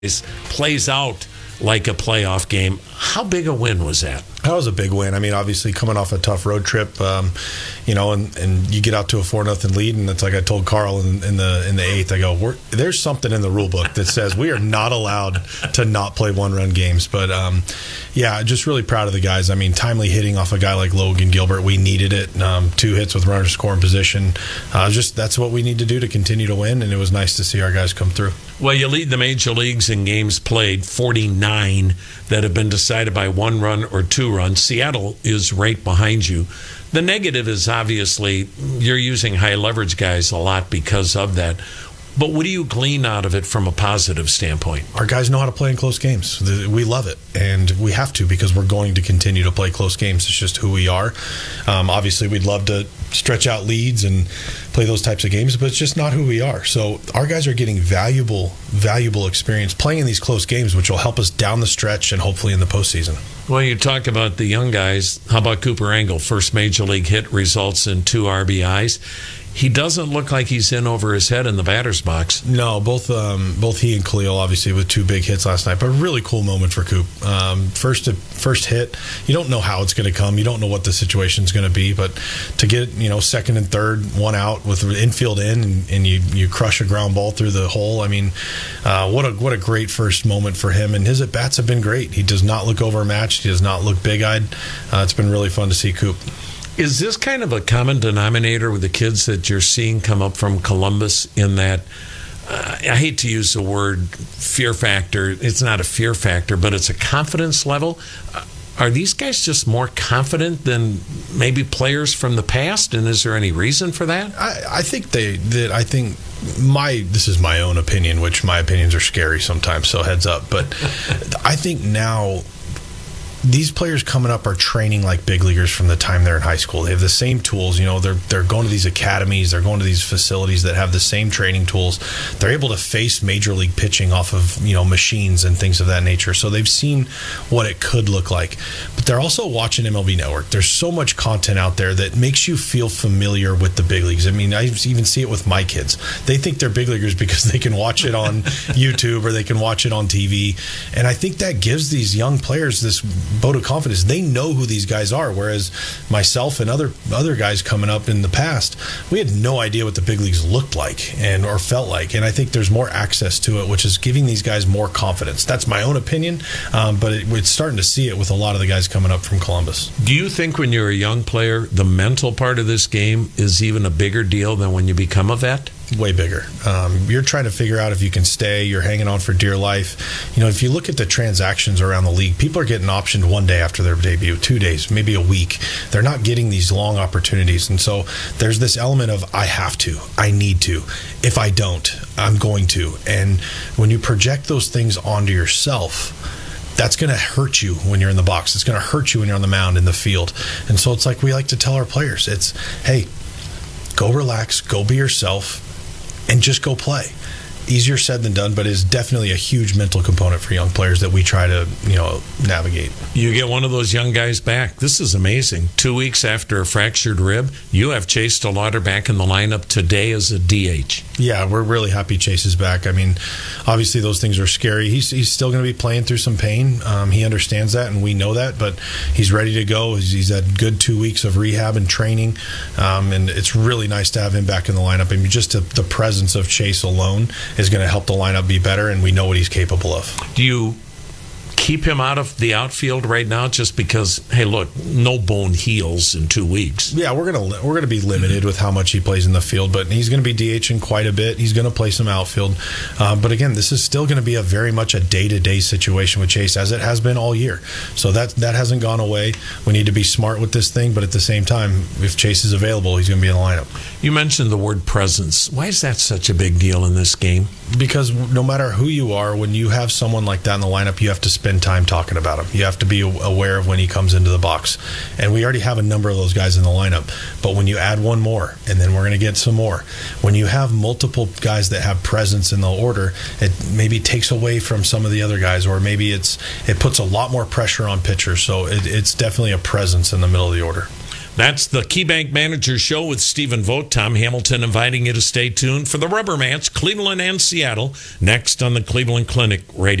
plays out like a playoff game. How big a win was that? That was a big win. I mean, obviously coming off a tough road trip, and you get out to a 4-0 lead, and it's like I told Carl in the eighth. I go, there's something in the rule book that says we are not allowed to not play one-run games. But just really proud of the guys. I mean, timely hitting off a guy like Logan Gilbert, we needed it. 2 hits with runners scoring position. That's what we need to do to continue to win, and it was nice to see our guys come through. Well, you lead the major leagues in games played, 49 that have been decided by 1 run or 2 runs. Seattle is right behind you. The negative is obviously you're using high leverage guys a lot because of that. But what do you glean out of it from a positive standpoint? Our guys know how to play in close games. We love it, and we have to because we're going to continue to play close games. It's just who we are. Obviously, we'd love to stretch out leads and play those types of games, but it's just not who we are. So our guys are getting valuable experience playing in these close games, which will help us down the stretch and hopefully in the postseason. Well, you talk about the young guys. How about Cooper Engel? First major league hit results in 2 RBIs. He doesn't look like he's in over his head in the batter's box. No, both he and Khalil obviously with 2 big hits last night, but a really cool moment for Coop. First hit, you don't know how it's going to come. You don't know what the situation's going to be, but to get second and third, 1 out with the infield in, and you crush a ground ball through the hole. I mean, what a great first moment for him, and his at bats have been great. He does not look overmatched. He does not look big-eyed. It's been really fun to see Coop. Is this kind of a common denominator with the kids that you're seeing come up from Columbus in that, I hate to use the word fear factor, it's not a fear factor, but it's a confidence level? Are these guys just more confident than maybe players from the past, and is there any reason for that? I think this is my own opinion, which my opinions are scary sometimes, so heads up, but I think now these players coming up are training like big leaguers from the time they're in high school. They have the same tools. They're going to these academies. They're going to these facilities that have the same training tools. They're able to face major league pitching off of machines and things of that nature. So they've seen what it could look like. But they're also watching MLB Network. There's so much content out there that makes you feel familiar with the big leagues. I mean, I even see it with my kids. They think they're big leaguers because they can watch it on YouTube or they can watch it on TV. And I think that gives these young players this vote of confidence. They know who these guys are, whereas myself and other guys coming up in the past, we had no idea what the big leagues looked like or felt like. And I think there's more access to it, which is giving these guys more confidence. That's my own opinion, but we're starting to see it with a lot of the guys coming up from Columbus. Do you think when you're a young player, the mental part of this game is even a bigger deal than when you become a vet? Way bigger. You're trying to figure out if you can stay. You're hanging on for dear life. If you look at the transactions around the league, people are getting optioned 1 day after their debut, 2 days, maybe a week. They're not getting these long opportunities. And so there's this element of I have to, I need to. If I don't, I'm going to. And when you project those things onto yourself, that's going to hurt you when you're in the box. It's going to hurt you when you're on the mound in the field. And so it's like we like to tell our players, it's, hey, go relax, go be yourself, and just go play. Easier said than done, but is definitely a huge mental component for young players that we try to, navigate. You get one of those young guys back. This is amazing. 2 weeks after a fractured rib, you have Chase DeLauder back in the lineup today as a DH. Yeah, we're really happy Chase is back. I mean, obviously those things are scary. He's still going to be playing through some pain. He understands that, and we know that, but he's ready to go. He's had good 2 weeks of rehab and training, and it's really nice to have him back in the lineup. I mean, just the presence of Chase alone is going to help the lineup be better, and we know what he's capable of. Do you keep him out of the outfield right now just because, hey, look, no bone heals in 2 weeks? Yeah, we're gonna be limited with how much he plays in the field, but he's going to be DHing quite a bit. He's going to play some outfield. But again, this is still going to be a very much a day-to-day situation with Chase, as it has been all year. So that hasn't gone away. We need to be smart with this thing, but at the same time, if Chase is available, he's going to be in the lineup. You mentioned the word presence. Why is that such a big deal in this game? Because no matter who you are, when you have someone like that in the lineup, you have to spend time talking about him. You have to be aware of when he comes into the box. And we already have a number of those guys in the lineup. But when you add one more, and then we're going to get some more, when you have multiple guys that have presence in the order, it maybe takes away from some of the other guys, or maybe it puts a lot more pressure on pitchers. So it's definitely a presence in the middle of the order. That's the KeyBank Manager Show with Stephen Vogt. Tom Hamilton inviting you to stay tuned for the Rubber Mats, Cleveland and Seattle, next on the Cleveland Clinic Radio.